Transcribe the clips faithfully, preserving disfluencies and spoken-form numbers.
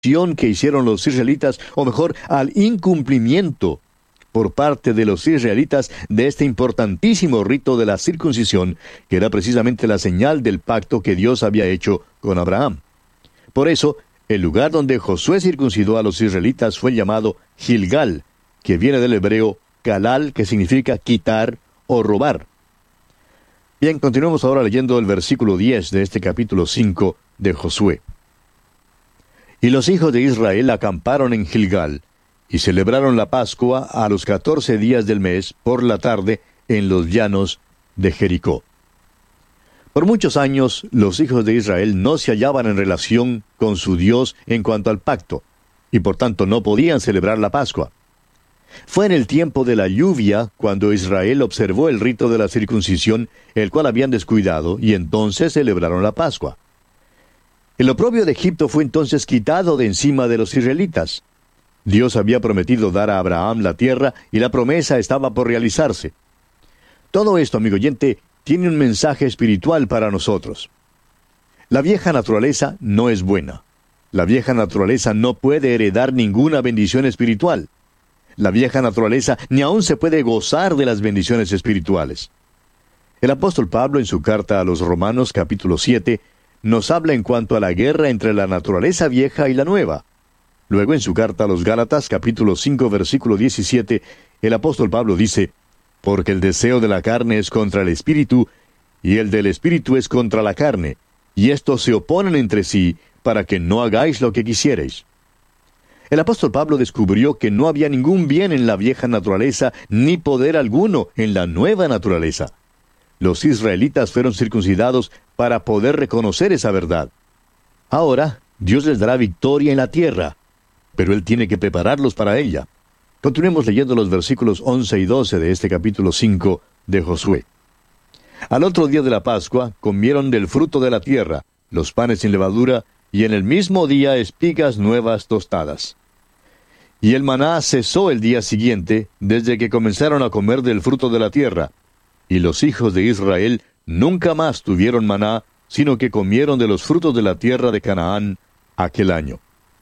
que hicieron los israelitas, o mejor, al incumplimiento por parte de los israelitas de este importantísimo rito de la circuncisión, que era precisamente la señal del pacto que Dios había hecho con Abraham. Por eso, el lugar donde Josué circuncidó a los israelitas fue llamado Gilgal, que viene del hebreo kalal, que significa quitar o robar. Bien, continuemos ahora leyendo el versículo diez de este capítulo cinco de Josué. Y los hijos de Israel acamparon en Gilgal, y celebraron la Pascua a los catorce días del mes, por la tarde, en los llanos de Jericó. Por muchos años, los hijos de Israel no se hallaban en relación con su Dios en cuanto al pacto, y por tanto no podían celebrar la Pascua. Fue en el tiempo de la lluvia cuando Israel observó el rito de la circuncisión, el cual habían descuidado, y entonces celebraron la Pascua. El oprobio de Egipto fue entonces quitado de encima de los israelitas. Dios había prometido dar a Abraham la tierra, y la promesa estaba por realizarse. Todo esto, amigo oyente, tiene un mensaje espiritual para nosotros. La vieja naturaleza no es buena. La vieja naturaleza no puede heredar ninguna bendición espiritual. La vieja naturaleza ni aún se puede gozar de las bendiciones espirituales. El apóstol Pablo, en su carta a los Romanos, capítulo siete, nos habla en cuanto a la guerra entre la naturaleza vieja y la nueva. Luego, en su carta a los Gálatas, capítulo cinco, versículo diecisiete, el apóstol Pablo dice: «Porque el deseo de la carne es contra el espíritu, y el del espíritu es contra la carne, y estos se oponen entre sí, para que no hagáis lo que quisierais». El apóstol Pablo descubrió que no había ningún bien en la vieja naturaleza, ni poder alguno en la nueva naturaleza. Los israelitas fueron circuncidados para poder reconocer esa verdad. Ahora, Dios les dará victoria en la tierra, pero Él tiene que prepararlos para ella. Continuemos leyendo los versículos once y doce de este capítulo cinco de Josué. Al otro día de la Pascua, comieron del fruto de la tierra, los panes sin levadura, y en el mismo día espigas nuevas tostadas. Y el maná cesó el día siguiente, desde que comenzaron a comer del fruto de la tierra. Y los hijos de Israel nunca más tuvieron maná, sino que comieron de los frutos de la tierra de Canaán aquel año.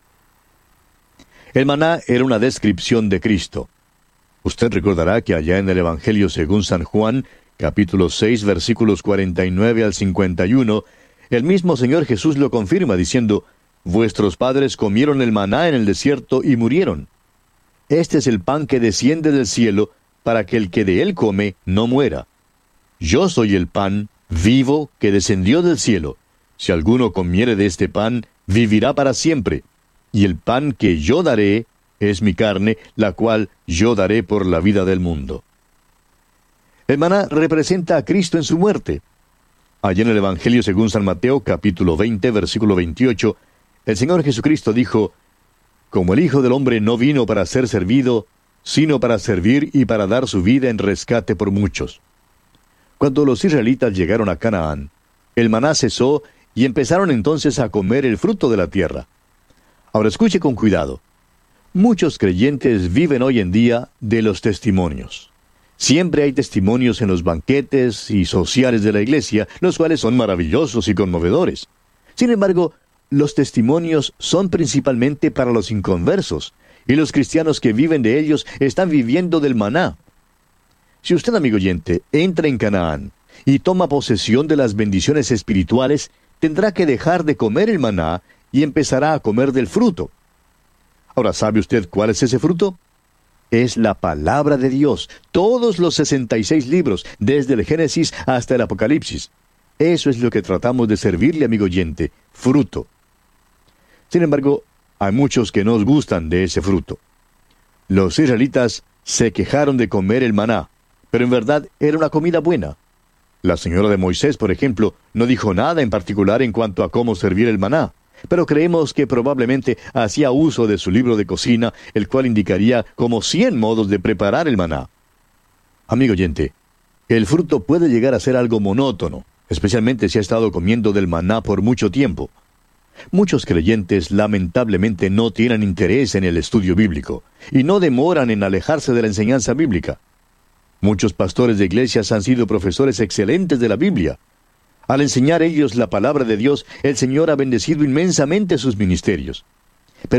El maná era una descripción de Cristo. Usted recordará que allá en el Evangelio según San Juan, capítulo seis, versículos cuarenta y nueve al cincuenta y uno, el mismo Señor Jesús lo confirma diciendo: «Vuestros padres comieron el maná en el desierto y murieron. Este es el pan que desciende del cielo, para que el que de él come no muera. Yo soy el pan vivo que descendió del cielo. Si alguno comiere de este pan, vivirá para siempre. Y el pan que yo daré es mi carne, la cual yo daré por la vida del mundo». El maná representa a Cristo en su muerte. Allá en el Evangelio según San Mateo, capítulo veinte, versículo veintiocho, el Señor Jesucristo dijo: «Como el Hijo del Hombre no vino para ser servido, sino para servir y para dar su vida en rescate por muchos». Cuando los israelitas llegaron a Canaán, el maná cesó y empezaron entonces a comer el fruto de la tierra. Ahora escuche con cuidado. Muchos creyentes viven hoy en día de los testimonios. Siempre hay testimonios en los banquetes y sociales de la iglesia, los cuales son maravillosos y conmovedores. Sin embargo, los testimonios son principalmente para los inconversos, y los cristianos que viven de ellos están viviendo del maná. Si usted, amigo oyente, entra en Canaán y toma posesión de las bendiciones espirituales, tendrá que dejar de comer el maná y empezará a comer del fruto. Ahora, ¿sabe usted cuál es ese fruto? Es la palabra de Dios, todos los sesenta y seis libros, desde el Génesis hasta el Apocalipsis. Eso es lo que tratamos de servirle, amigo oyente, fruto. Sin embargo, hay muchos que no gustan de ese fruto. Los israelitas se quejaron de comer el maná, pero en verdad era una comida buena. La señora de Moisés, por ejemplo, no dijo nada en particular en cuanto a cómo servir el maná, pero creemos que probablemente hacía uso de su libro de cocina, el cual indicaría como cien modos de preparar el maná. Amigo oyente, el fruto puede llegar a ser algo monótono, especialmente si ha estado comiendo del maná por mucho tiempo. Muchos creyentes lamentablemente no tienen interés en el estudio bíblico, y no demoran en alejarse de la enseñanza bíblica. Muchos pastores de iglesias han sido profesores excelentes de la Biblia. Al enseñar ellos la palabra de Dios, el Señor ha bendecido inmensamente sus ministerios.